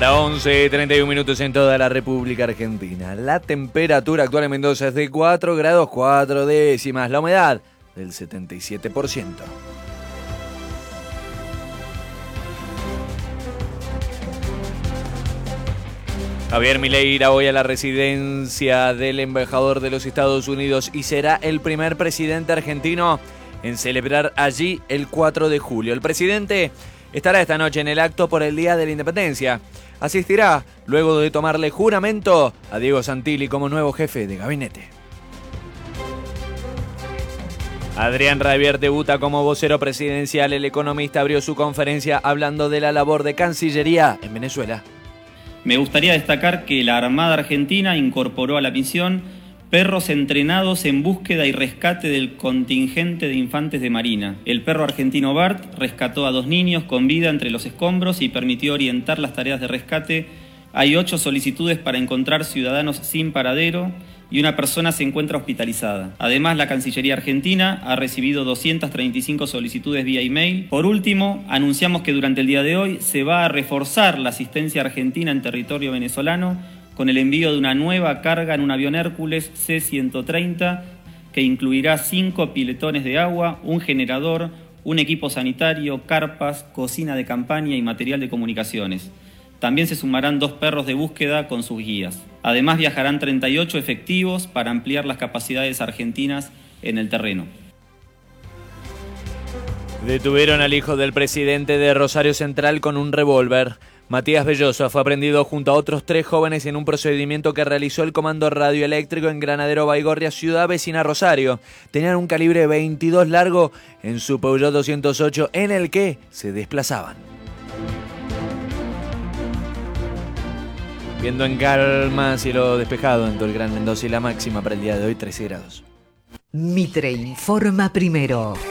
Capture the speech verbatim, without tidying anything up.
A once, treinta y un minutos en toda la República Argentina. La temperatura actual en Mendoza es de cuatro grados cuatro décimas. La humedad del setenta y siete por ciento. Javier Milei irá hoy a la residencia del embajador de los Estados Unidos y será el primer presidente argentino en celebrar allí el cuatro de julio. El presidente estará esta noche en el acto por el Día de la Independencia. Asistirá luego de tomarle juramento a Diego Santilli como nuevo jefe de gabinete. Adrián Rabier debuta como vocero presidencial. El economista abrió su conferencia hablando de la labor de Cancillería en Venezuela. Me gustaría destacar que la Armada Argentina incorporó a la misión perros entrenados en búsqueda y rescate del contingente de infantes de Marina. El perro argentino Bart rescató a dos niños con vida entre los escombros y permitió orientar las tareas de rescate. Hay ocho solicitudes para encontrar ciudadanos sin paradero y una persona se encuentra hospitalizada. Además, la Cancillería Argentina ha recibido doscientas treinta y cinco solicitudes vía email. Por último, anunciamos que durante el día de hoy se va a reforzar la asistencia argentina en territorio venezolano con el envío de una nueva carga en un avión Hércules C ciento treinta que incluirá cinco piletones de agua, un generador, un equipo sanitario, carpas, cocina de campaña y material de comunicaciones. También se sumarán dos perros de búsqueda con sus guías. Además viajarán treinta y ocho efectivos para ampliar las capacidades argentinas en el terreno. Detuvieron al hijo del presidente de Rosario Central con un revólver. Matías Belloso fue aprendido junto a otros tres jóvenes en un procedimiento que realizó el Comando Radioeléctrico en Granadero Baigorria, ciudad vecina a Rosario. Tenían un calibre veintidós largo en su Peugeot doscientos ocho en el que se desplazaban. Viendo en calma, cielo despejado en todo el Gran Mendoza y la máxima para el día de hoy trece grados. Mitre informa primero.